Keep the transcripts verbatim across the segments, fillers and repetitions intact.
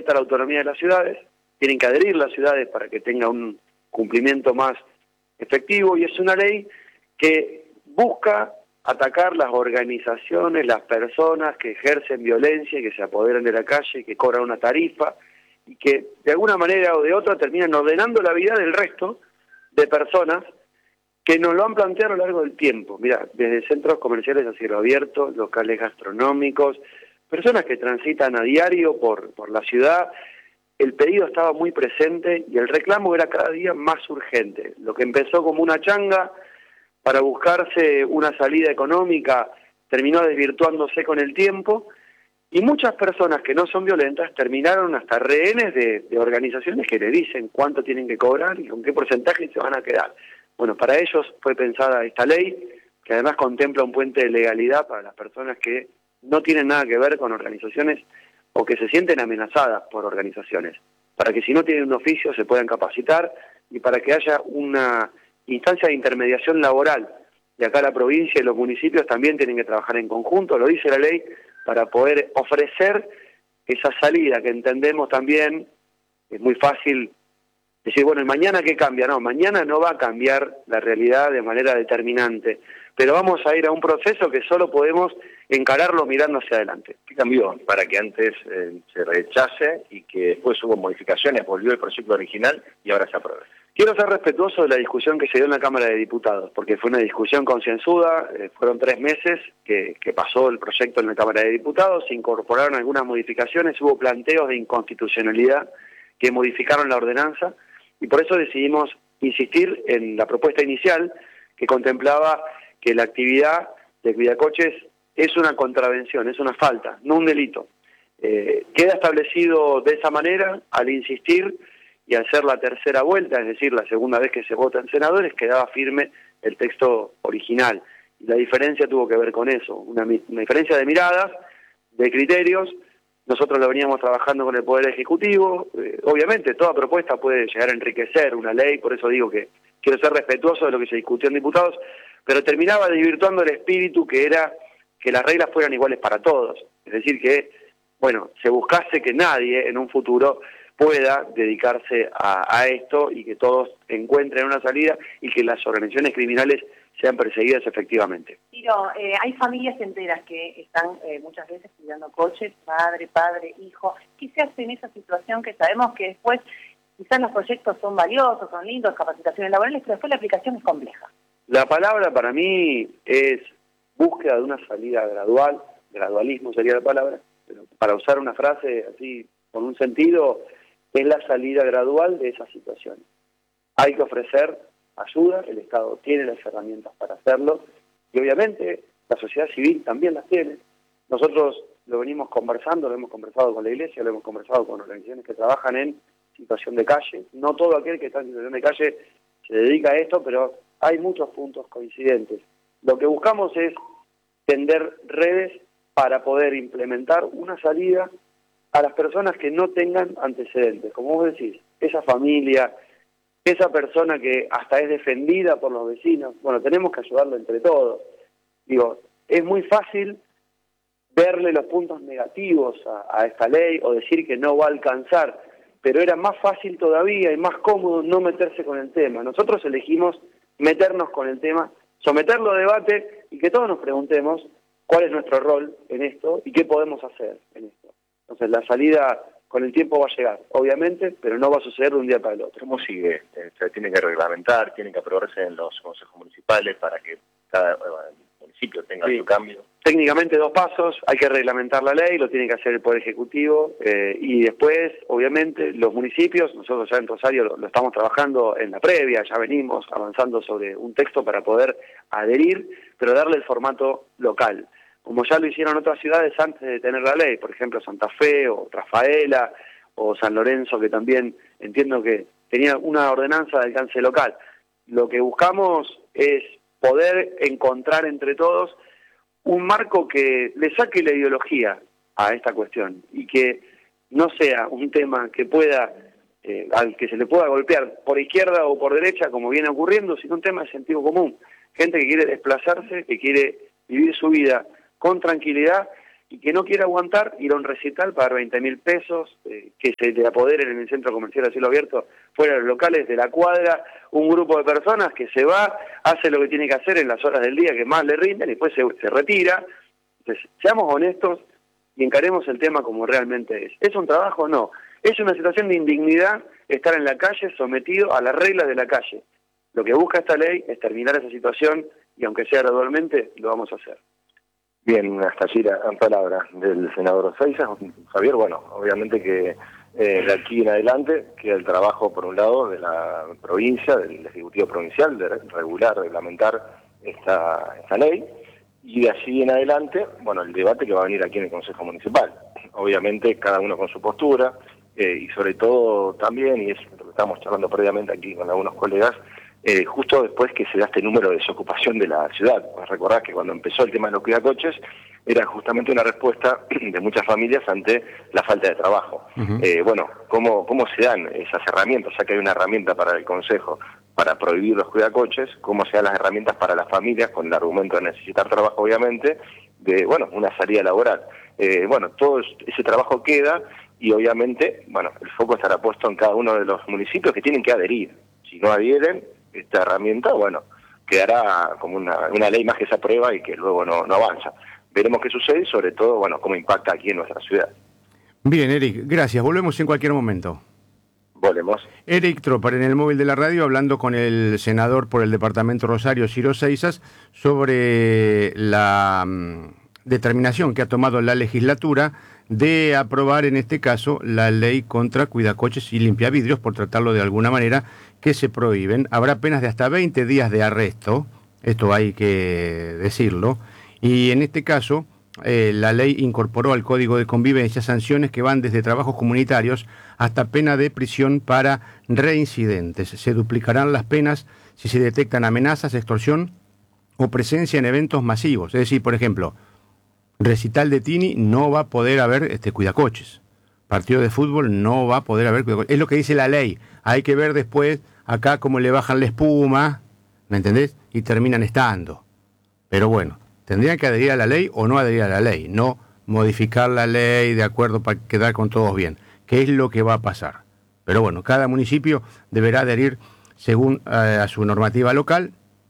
vuelta a la autonomía de las ciudades, tienen que adherir las ciudades para que tenga un cumplimiento más efectivo, y es una ley que busca atacar las organizaciones, las personas que ejercen violencia y que se apoderan de la calle, que cobran una tarifa y que de alguna manera o de otra terminan ordenando la vida del resto de personas que nos lo han planteado a lo largo del tiempo. Mira, desde centros comerciales a cielo abierto, locales gastronómicos, personas que transitan a diario por, por la ciudad, el pedido estaba muy presente y el reclamo era cada día más urgente. Lo que empezó como una changa para buscarse una salida económica terminó desvirtuándose con el tiempo, y muchas personas que no son violentas terminaron hasta rehenes de, de organizaciones que le dicen cuánto tienen que cobrar y con qué porcentaje se van a quedar. Bueno, para ellos fue pensada esta ley, que además contempla un puente de legalidad para las personas que no tienen nada que ver con organizaciones o que se sienten amenazadas por organizaciones, para que si no tienen un oficio se puedan capacitar y para que haya una instancia de intermediación laboral. De acá la provincia y los municipios también tienen que trabajar en conjunto, lo dice la ley, para poder ofrecer esa salida que entendemos también. Es muy fácil decir, bueno, ¿y mañana qué cambia? No, mañana no va a cambiar la realidad de manera determinante, pero vamos a ir a un proceso que solo podemos encararlo mirando hacia adelante. ¿Qué cambió para que antes eh, se rechace y que después hubo modificaciones, volvió el proyecto original y ahora se aprueba? Quiero ser respetuoso de la discusión que se dio en la Cámara de Diputados, porque fue una discusión concienzuda, eh, fueron tres meses que, que pasó el proyecto en la Cámara de Diputados, se incorporaron algunas modificaciones, hubo planteos de inconstitucionalidad que modificaron la ordenanza, y por eso decidimos insistir en la propuesta inicial que contemplaba que la actividad de cuidacoches es una contravención, es una falta, no un delito. Eh, queda establecido de esa manera al insistir y al ser la tercera vuelta, es decir, la segunda vez que se vota en senadores, quedaba firme el texto original. Y la diferencia tuvo que ver con eso, una, una diferencia de miradas, de criterios. Nosotros lo veníamos trabajando con el Poder Ejecutivo. Eh, obviamente, toda propuesta puede llegar a enriquecer una ley, por eso digo que quiero ser respetuoso de lo que se discutió en diputados, pero terminaba desvirtuando el espíritu que era que las reglas fueran iguales para todos. Es decir, que, bueno, se buscase que nadie en un futuro pueda dedicarse a, a esto y que todos encuentren una salida y que las organizaciones criminales sean perseguidas efectivamente. Tiro, eh, hay familias enteras que están eh, muchas veces cuidando coches, madre, padre, hijo. ¿Qué se hace en esa situación que sabemos que después quizás los proyectos son valiosos, son lindos, capacitaciones laborales, pero después la aplicación es compleja? La palabra para mí es búsqueda de una salida gradual, gradualismo sería la palabra, pero para usar una frase así con un sentido, es la salida gradual de esa situación. Hay que ofrecer ayuda, el Estado tiene las herramientas para hacerlo, y obviamente la sociedad civil también las tiene. Nosotros lo venimos conversando, lo hemos conversado con la Iglesia, lo hemos conversado con organizaciones que trabajan en situación de calle. No todo aquel que está en situación de calle se dedica a esto, pero hay muchos puntos coincidentes. Lo que buscamos es tender redes para poder implementar una salida a las personas que no tengan antecedentes. Como vos decís, esa familia, esa persona que hasta es defendida por los vecinos, bueno, tenemos que ayudarlo entre todos. Digo, es muy fácil verle los puntos negativos a, a esta ley o decir que no va a alcanzar, pero era más fácil todavía y más cómodo no meterse con el tema. Nosotros elegimos meternos con el tema, someterlo a debate y que todos nos preguntemos cuál es nuestro rol en esto y qué podemos hacer en esto. Entonces la salida con el tiempo va a llegar, obviamente, pero no va a suceder de un día para el otro. ¿Cómo sigue? Se tiene que reglamentar, tienen que aprobarse en los consejos municipales para que cada municipio tenga sí. su cambio. Técnicamente dos pasos, hay que reglamentar la ley, lo tiene que hacer el Poder Ejecutivo, eh, y después, obviamente, los municipios, nosotros ya en Rosario lo, lo estamos trabajando en la previa, ya venimos avanzando sobre un texto para poder adherir, pero darle el formato local, como ya lo hicieron otras ciudades antes de tener la ley, por ejemplo Santa Fe o Rafaela o San Lorenzo, que también entiendo que tenía una ordenanza de alcance local. Lo que buscamos es poder encontrar entre todos un marco que le saque la ideología a esta cuestión y que no sea un tema que pueda, eh, al que se le pueda golpear por izquierda o por derecha, como viene ocurriendo, sino un tema de sentido común. Gente que quiere desplazarse, que quiere vivir su vida con tranquilidad y que no quiere aguantar ir a un recital, pagar veinte mil pesos, eh, que se le apoderen en el centro comercial a cielo abierto, fuera de los locales de la cuadra, un grupo de personas que se va, hace lo que tiene que hacer en las horas del día que más le rinden y después se, se retira. Entonces, seamos honestos y encaremos el tema como realmente es. ¿Es un trabajo? No. Es una situación de indignidad estar en la calle sometido a las reglas de la calle. Lo que busca esta ley es terminar esa situación y aunque sea gradualmente, lo vamos a hacer. Bien, hasta allí la palabra del senador Oceisa. Javier, bueno, obviamente que eh, de aquí en adelante queda el trabajo, por un lado, de la provincia, del Ejecutivo Provincial, de regular, reglamentar esta, esta ley, y de allí en adelante, bueno, el debate que va a venir aquí en el Consejo Municipal. Obviamente, cada uno con su postura, eh, y sobre todo también, y es lo que estábamos charlando previamente aquí con algunos colegas, Eh, justo después que se da este número de desocupación de la ciudad. Pues recordás que cuando empezó el tema de los cuidacoches era justamente una respuesta de muchas familias ante la falta de trabajo. Uh-huh. Eh, bueno, ¿cómo, ¿cómo se dan esas herramientas? Ya que hay una herramienta para el Consejo para prohibir los cuidacoches, ¿cómo se dan las herramientas para las familias con el argumento de necesitar trabajo, obviamente, de, bueno, una salida laboral? Eh, bueno, todo ese trabajo queda y obviamente, bueno, el foco estará puesto en cada uno de los municipios que tienen que adherir. Si no adhieren, esta herramienta, bueno, quedará como una, una ley más que se aprueba y que luego no, no avanza. Veremos qué sucede y sobre todo, bueno, cómo impacta aquí en nuestra ciudad. Bien, Eric, gracias. Volvemos en cualquier momento. Volvemos. Eric Tropar en el móvil de la radio hablando con el senador por el departamento Rosario, Ciro Seisas, sobre la um, determinación que ha tomado la legislatura de aprobar en este caso la ley contra cuidacoches y limpiavidrios, por tratarlo de alguna manera, que se prohíben. Habrá penas de hasta veinte días de arresto, esto hay que decirlo, y en este caso eh, la ley incorporó al Código de Convivencia sanciones que van desde trabajos comunitarios hasta pena de prisión para reincidentes. Se duplicarán las penas si se detectan amenazas, extorsión o presencia en eventos masivos. Es decir, por ejemplo, recital de Tini no va a poder haber este, cuidacoches. Partido de fútbol no va a poder haber cuidacoches. Es lo que dice la ley. Hay que ver después acá cómo le bajan la espuma, ¿me entendés? Y terminan estando. Pero bueno, tendrían que adherir a la ley o no adherir a la ley. No modificar la ley de acuerdo para quedar con todos bien. ¿Qué es lo que va a pasar? Pero bueno, cada municipio deberá adherir según eh, a su normativa local.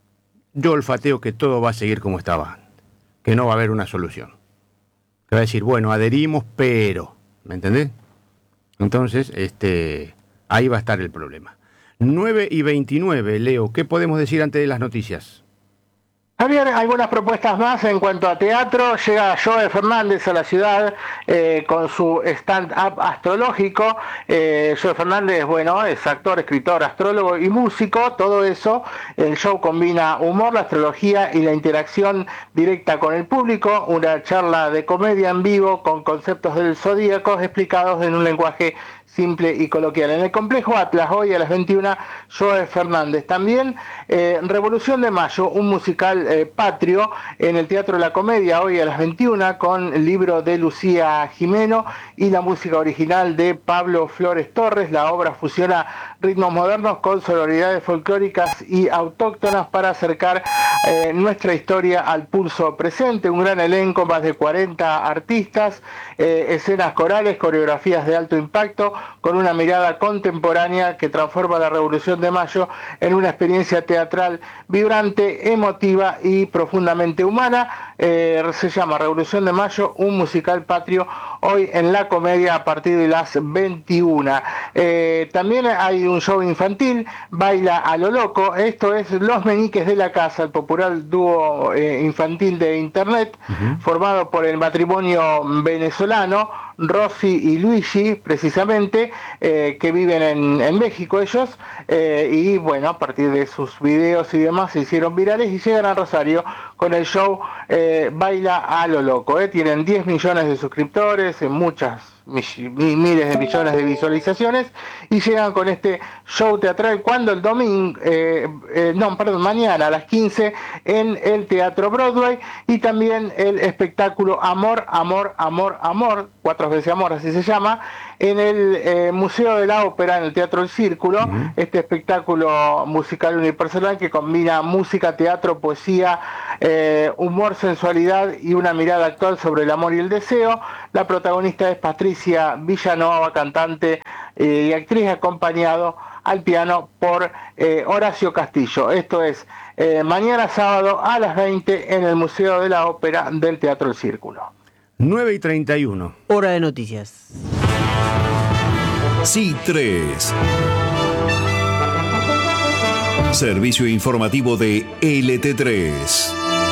Yo olfateo que todo va a seguir como estaba, que no va a haber una solución. Que va a decir, bueno, adherimos, pero, ¿me entendés? Entonces, este, ahí va a estar el problema. nueve y veintinueve, Leo, ¿qué podemos decir antes de las noticias? Javier, algunas propuestas más en cuanto a teatro. Llega Joe Fernández a la ciudad eh, con su stand-up astrológico. Eh, Joe Fernández, bueno, es actor, escritor, astrólogo y músico. Todo eso, el show combina humor, la astrología y la interacción directa con el público. Una charla de comedia en vivo con conceptos del zodíaco explicados en un lenguaje simple y coloquial. En el Complejo Atlas, hoy a las veintiuna, Joe Fernández. También eh, Revolución de Mayo, un musical eh, patrio en el Teatro de la Comedia, hoy a las veintiuna, con el libro de Lucía Jimeno y la música original de Pablo Flores Torres. La obra fusiona ritmos modernos con sonoridades folclóricas y autóctonas para acercar eh, nuestra historia al pulso presente. Un gran elenco, más de cuarenta artistas, eh, escenas corales, coreografías de alto impacto, con una mirada contemporánea que transforma la Revolución de Mayo en una experiencia teatral vibrante, emotiva y profundamente humana. Eh, se llama Revolución de Mayo, un musical patrio, hoy en la Comedia a partir de las veintiuna. Eh, también hay un show infantil, Baila a lo Loco. Esto es Los Meñiques de la Casa, el popular dúo eh, infantil de internet, uh-huh, formado por el matrimonio venezolano Rosy y Luigi, precisamente, eh, que viven en, en México ellos, eh, y bueno, a partir de sus videos y demás se hicieron virales y llegan a Rosario con el show eh, Baila a lo Loco. Eh. Tienen diez millones de suscriptores, en muchas miles de millones de visualizaciones, y llegan con este show teatral cuando el domingo, eh, eh, no, perdón, mañana a las quince en el Teatro Broadway, y también el espectáculo Amor, Amor, Amor, Amor, cuatro veces amor, así se llama, en el eh, Museo de la Ópera, en el Teatro El Círculo, uh-huh. este espectáculo musical unipersonal que combina música, teatro, poesía, eh, humor, sensualidad y una mirada actual sobre el amor y el deseo. La protagonista es Patricia Villanova, cantante eh, y actriz, acompañado al piano por eh, Horacio Castillo. Esto es eh, mañana sábado a las veinte en el Museo de la Ópera del Teatro El Círculo. nueve y treinta y uno. Hora de noticias. S I tres. Servicio informativo de L T tres.